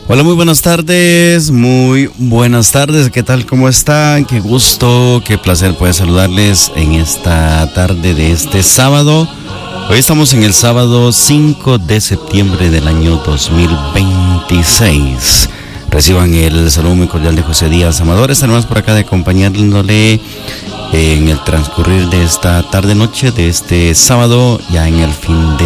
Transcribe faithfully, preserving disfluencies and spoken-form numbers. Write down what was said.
Hola, muy buenas tardes, muy buenas tardes, ¿qué tal? ¿Cómo están? Qué gusto, qué placer poder saludarles en esta tarde de este sábado. Hoy estamos en el sábado cinco de septiembre del año dos mil veintiséis. Reciban el saludo muy cordial de José Díaz Amador. Estaremos por acá de acompañándole en el transcurrir de esta tarde-noche de este sábado, ya en el fin de